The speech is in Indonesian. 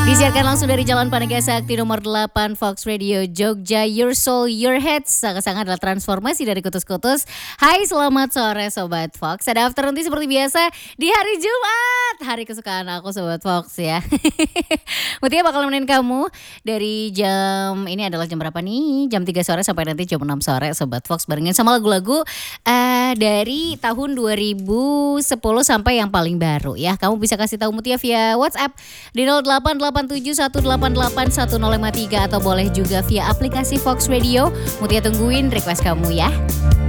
Disiarkan langsung dari Jalan Panega Sakti nomor 8 Fox Radio Jogja. Your Soul, Your Head. Sangat-sangat adalah transformasi dari kutus-kutus. Hai, selamat sore Sobat Fox. Ada after nanti seperti biasa di hari Jumat. Hari kesukaan aku Sobat Fox ya. Mutia bakal nemenin kamu dari jam, ini adalah jam berapa nih? Jam 3 sore sampai nanti jam 6 sore Sobat Fox. Barengin sama lagu-lagu dari tahun 2010 sampai yang paling baru ya. Kamu bisa kasih tahu Mutia via WhatsApp di 088718811053 atau boleh juga via aplikasi Fox Radio. Mutia tungguin request kamu ya.